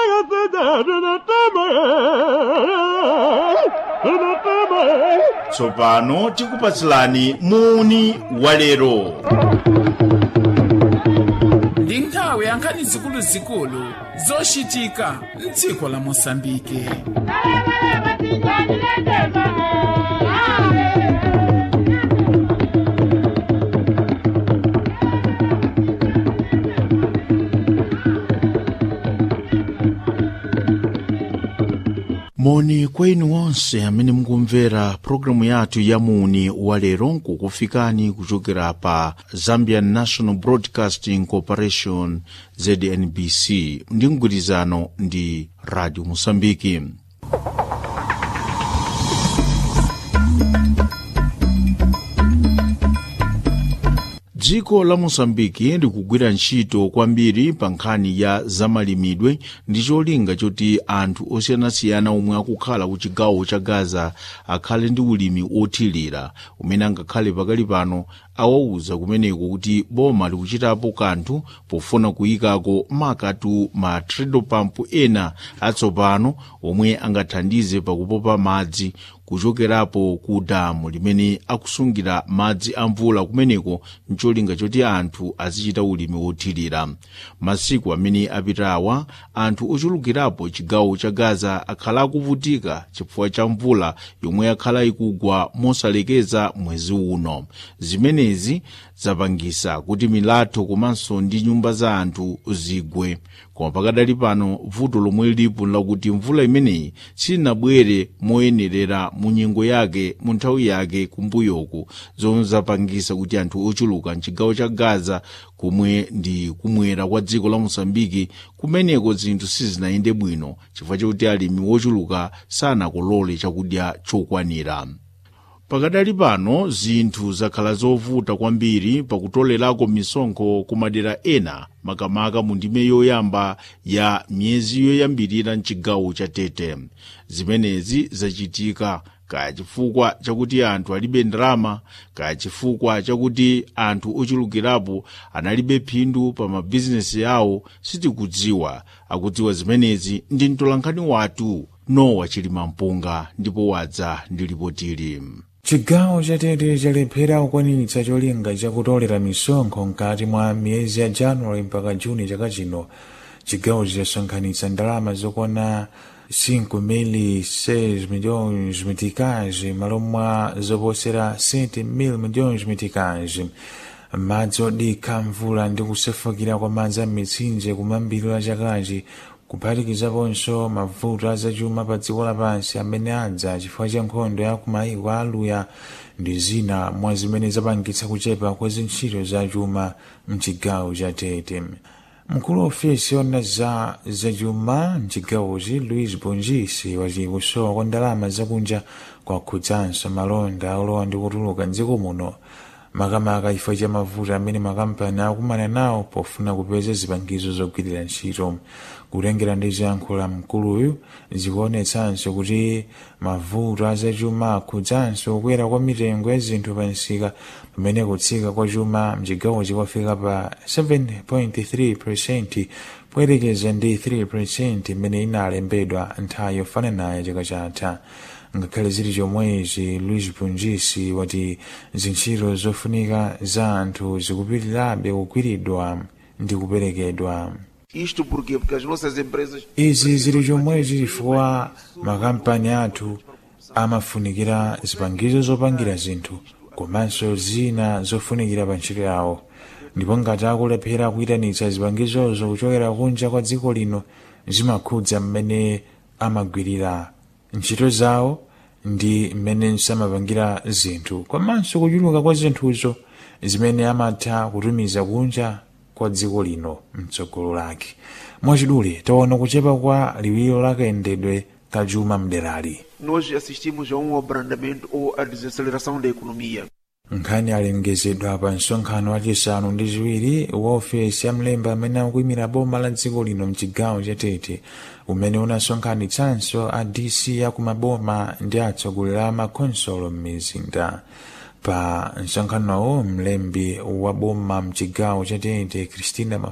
Tsopano tikupatsilani muni walero. Ndi nthawi ya nkhani zikuluzikulu zochitika m'dziko la Mosambike. Moni kwa inu onse amene mukumvera programu yathu ya muni walero nkukufikani kuchokera pa Zambian National Broadcasting Corporation ZNBC ndi mgwirizano ndi Radio Mosambiki. Dziko la Mosambiki likugwira ntchito kwambiri pa nkhani ya zamalimidwe ndi cholinga choti anthu osiyanasiyana omwe akukhala ku chigawo cha Gaza akhale ndi ulimi othirira umene angakhale pakali pano awauza kumeneko kuti boma likuchitapo kanthu pofuna kuyikako makatu ma treadle pump ena atsopano omwe angathandize pakupopa madzi kuchokerapo ku damu limene akusungira madzi a mvula kumeneko ncholinga choti anthu azichita ulimi othirira. Masiku amene apitawa anthu ochulukirapo chigawo cha Gaza akhala akuvutika chifukwa cha mvula yomwe akhala ikugwa mosalekeza mwezi uno. Zimenezi zapangisa kuti milatho komanso ndi nyumba za anthu zigwe. Koma pakadali pano vuto lomwe lilipo lakuti mvula imeneyi sinabwere moyenerera mu nyengo yake mu nthawi yake kumbuyoku, zomwe zapangisa kuti anthu ochuluka mchigawo cha Gaza kumwe ndi kumwera kwa dziko la Mosambiki kumeneko zinthu sizinayende bwino chifukwa chakuti alimi wochuluka sanakolole chakudya chokwanira. Pakadali pano zinthu zakhala zovuta kwambiri pakutolerako misonkho ku madera ena makamaka mu ndime yoyamba ya miyezi yoyambirira mchigawo cha Tete. Zimenezi zachitika kaya chifukwa chakuti anthu alibe ndalama, kaya chifukwa chakuti anthu ochulukirapo analibe phindu pa mabizinesi yawo, sitikudziwa. Akudziwa zimenezi ndi mtolankhani wathu Nowa Chilimampunga ndipo wadza ndi ripotili. Chigawo cha Tete chalephera kukwaniritsa cholinga chakutolera misonkho mkati mwa miyezi ya Januwale mpaka Juni chaka chino. Chigawo chasonkhanitsa ndalama zokwana 5.6 milhões meticais malo mwa zoposera 7 milhões meticais. Madzi odikha mvula ndi kusefukira kwa madzi a mitsinje kumayambiriro a chakachi kuphatikizaponso mavuto azachuma pa dziko lapansi amene adza chifukwa cha nkhondo ya kumayiko a aluya ndi zina mwa zimene zapangitsa kuchepa kwa zintchito zachuma mchigawo cha Tete. Mkulu wa ofesi yona za zachuma mchigawochi Luis Bongisi wati kusowa kwa ndalama zakunja kwakhudzanso malonda olowa ndi kutuluka mdziko muno makamaka chifukwa cha mavuto amene makampani akumana nawo pofuna kupeza zipangizo zogwirira ntchito. Kulengera ndi ziyankhulo za mkuluyu zikuonetsanso kuti mavuto azachuma akhudzanso kukwera kwa mitengo ya zinthu pa nsika pamene kutsika kwa chuma mchigawochi kwafika pa 7.3% poyerekeza ndi 3% imene inalembedwa nthawi yofananayo chaka chatha. Ngakhale zili chomwechi, Luis Bongisi wati zintchito zofunika za anthu zikupitirirabe kugwiridwa ndi kuperekedwa. Isto porque as nossas empresas izi zili chomwechi chifukwa makampani athu amafunikira zipangizo zopangira zinthu komanso zina zofunikira pa ntchito yawo, ndipo ngati akulephera kuyitanitsa zipangizozo kuchokera kunja kwa dziko lino zimakhudza mmene amagwirira ntchito zawo ndi mmene samapangira zinthu komanso kuchuluka kwa zinthuzo zimene amatha kutumiza kunja kwa dziko lino mtsogolo lake. Mwachidule taona kuchepa kwa liwiro la kayendedwe ka chuma mderali. Nós assistimos a abrandamento ou a desaceleração da economia. Nkhani alengezedwa pa msonkhano wachisanu ndi chiwiri wa ofesi ya mlembi amene akuyimira boma la dziko lino mchigawo cha Tete umene unasonkhanitsanso a DC ya kumaboma ndi atsogoleri a makonsolo m'mizinda. Pa msonkhanowo mlembi wa boma mchigawo cha Tete Christina